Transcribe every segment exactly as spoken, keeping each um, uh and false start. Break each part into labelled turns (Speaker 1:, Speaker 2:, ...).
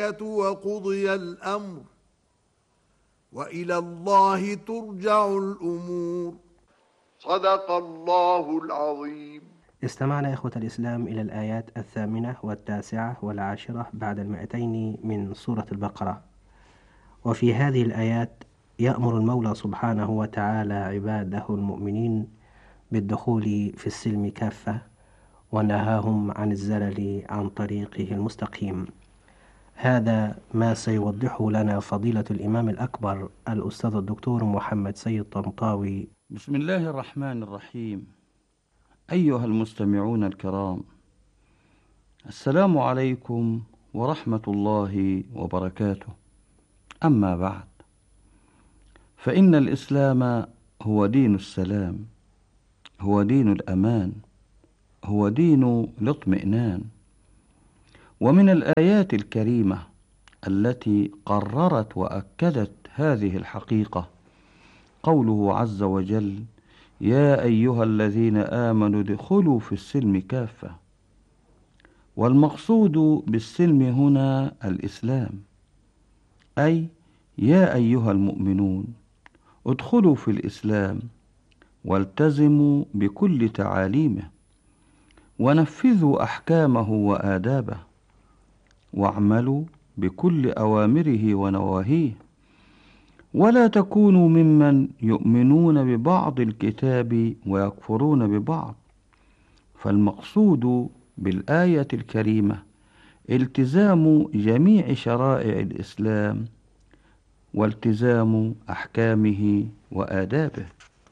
Speaker 1: وقضي الأمر وإلى الله ترجع الأمور. صدق الله العظيم.
Speaker 2: استمعنا إخوة الإسلام إلى الآيات الثامنة والتاسعة والعاشرة بعد المائتين من سورة البقرة. وفي هذه الآيات يأمر المولى سبحانه وتعالى عباده المؤمنين بالدخول في السلم كافة، ونهاهم عن الزلل عن طريقه المستقيم. هذا ما سيوضحه لنا فضيلة الإمام الأكبر الأستاذ الدكتور محمد سيد طنطاوي.
Speaker 3: بسم الله الرحمن الرحيم. أيها المستمعون الكرام، السلام عليكم ورحمة الله وبركاته. أما بعد، فإن الإسلام هو دين السلام، هو دين الأمان، هو دين الاطمئنان. ومن الآيات الكريمة التي قررت وأكدت هذه الحقيقة قوله عز وجل: يا أيها الذين آمنوا ادخلوا في السلم كافة. والمقصود بالسلم هنا الإسلام، أي يا أيها المؤمنون ادخلوا في الإسلام والتزموا بكل تعاليمه، ونفذوا أحكامه وآدابه، واعملوا بكل أوامره ونواهيه، ولا تكونوا ممن يؤمنون ببعض الكتاب ويكفرون ببعض. فالمقصود بالآية الكريمة التزام جميع شرائع الإسلام والتزام أحكامه وآدابه.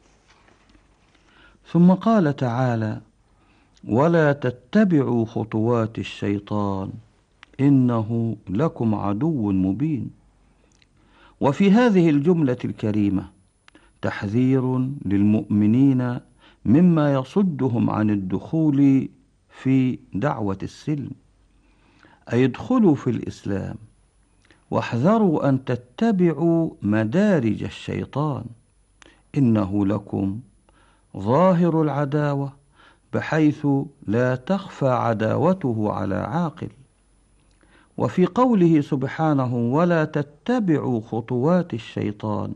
Speaker 3: ثم قال تعالى: ولا تتبعوا خطوات الشيطان إنه لكم عدو مبين. وفي هذه الجملة الكريمة تحذير للمؤمنين مما يصدهم عن الدخول في دعوة السلم، أي ادخلوا في الإسلام واحذروا أن تتبعوا مدارج الشيطان، إنه لكم ظاهر العداوة بحيث لا تخفى عداوته على عاقل. وفي قوله سبحانه: ولا تتبعوا خطوات الشيطان،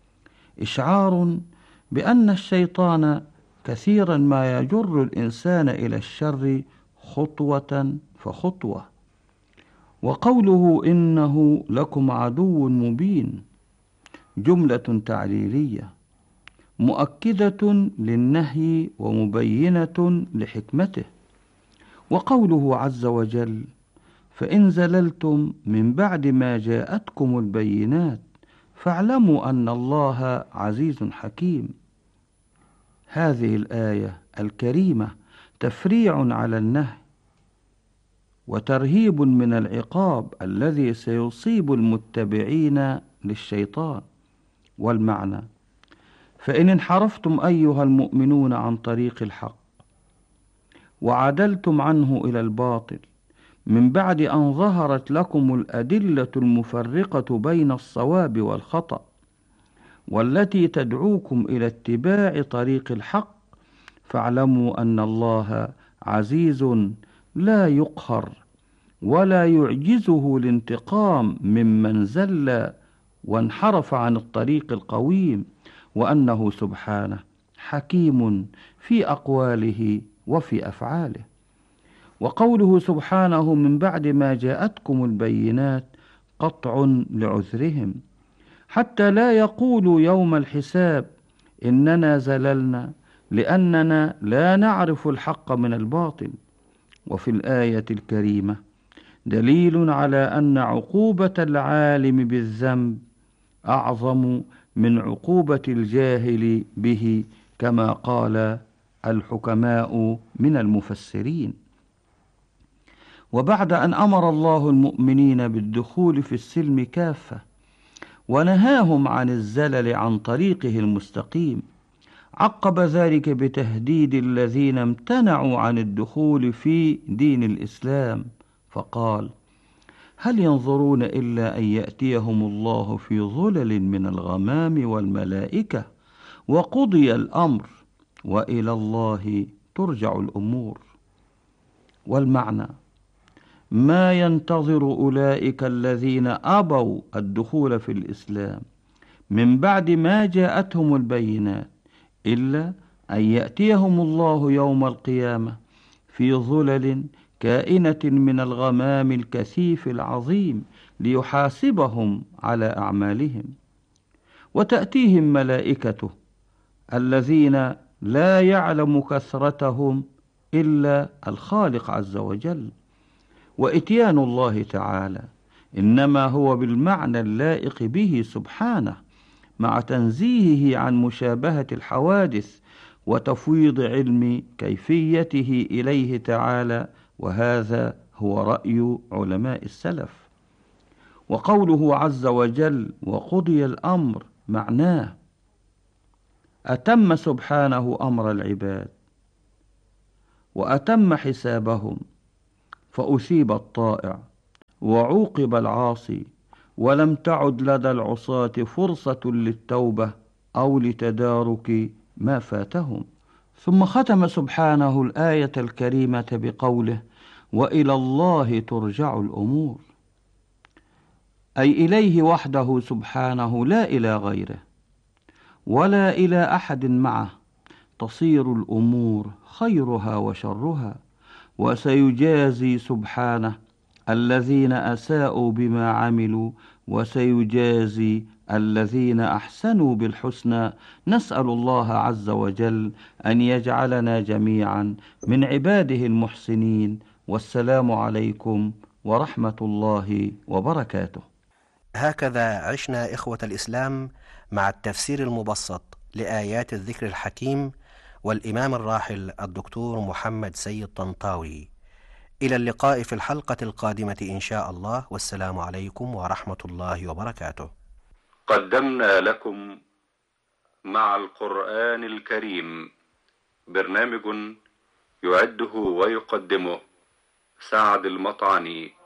Speaker 3: إشعار بأن الشيطان كثيرا ما يجر الإنسان إلى الشر خطوة فخطوة. وقوله إنه لكم عدو مبين جملة تعليلية مؤكدة للنهي ومبينة لحكمته. وقوله عز وجل: فإن زللتم من بعد ما جاءتكم البينات فاعلموا أن الله عزيز حكيم. هذه الآية الكريمة تفريع على النهي وترهيب من العقاب الذي سيصيب المتبعين للشيطان. والمعنى: فإن انحرفتم أيها المؤمنون عن طريق الحق وعدلتم عنه إلى الباطل من بعد أن ظهرت لكم الأدلة المفرقة بين الصواب والخطأ والتي تدعوكم إلى اتباع طريق الحق، فاعلموا أن الله عزيز لا يقهر ولا يعجزه الانتقام ممن زل وانحرف عن الطريق القويم، وأنه سبحانه حكيم في أقواله وفي أفعاله. وقوله سبحانه: من بعد ما جاءتكم البينات قطع لعذرهم، حتى لا يقولوا يوم الحساب إننا زللنا لأننا لا نعرف الحق من الباطل. وفي الآية الكريمة دليل على أن عقوبة العالم بالذنب أعظم من عقوبة الجاهل به، كما قال الحكماء من المفسرين. وبعد أن أمر الله المؤمنين بالدخول في السلم كافة ونهاهم عن الزلل عن طريقه المستقيم، عقب ذلك بتهديد الذين امتنعوا عن الدخول في دين الإسلام، فقال: هل ينظرون إلا أن يأتيهم الله في ظلل من الغمام والملائكة وقضي الأمر وإلى الله ترجع الأمور. والمعنى: ما ينتظر أولئك الذين أبوا الدخول في الإسلام من بعد ما جاءتهم البينات إلا أن يأتيهم الله يوم القيامة في ظلل كائنة من الغمام الكثيف العظيم ليحاسبهم على أعمالهم، وتأتيهم ملائكته الذين لا يعلم كثرتهم إلا الخالق عز وجل. وإتيان الله تعالى إنما هو بالمعنى اللائق به سبحانه، مع تنزيهه عن مشابهة الحوادث وتفويض علم كيفيته إليه تعالى، وهذا هو رأي علماء السلف. وقوله عز وجل وقضي الأمر معناه أتم سبحانه أمر العباد وأتم حسابهم، فأثيب الطائع وعوقب العاصي، ولم تعد لدى العصاة فرصة للتوبة أو لتدارك ما فاتهم. ثم ختم سبحانه الآية الكريمة بقوله وإلى الله ترجع الأمور، أي إليه وحده سبحانه لا إلى غيره ولا إلى أحد معه تصير الأمور خيرها وشرها، وسيجازي سبحانه الذين أساءوا بما عملوا وسيجازي الذين أحسنوا بالحسنى. نسأل الله عز وجل أن يجعلنا جميعا من عباده المحسنين، والسلام عليكم ورحمة الله وبركاته.
Speaker 2: هكذا عشنا إخوة الإسلام مع التفسير المبسط لآيات الذكر الحكيم والإمام الراحل الدكتور محمد سيد طنطاوي. إلى اللقاء في الحلقة القادمة إن شاء الله، والسلام عليكم ورحمة الله وبركاته.
Speaker 4: قدمنا لكم مع القرآن الكريم برنامج يعده ويقدمه سعد المطعني.